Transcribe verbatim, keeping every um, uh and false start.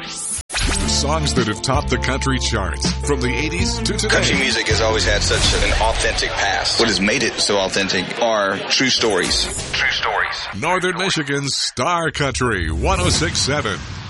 Songs that have topped the country charts from the eighties to today. Country music has always had such an authentic past. What has made it so authentic are true stories. True stories. Northern Michigan's Star Country one oh six point seven.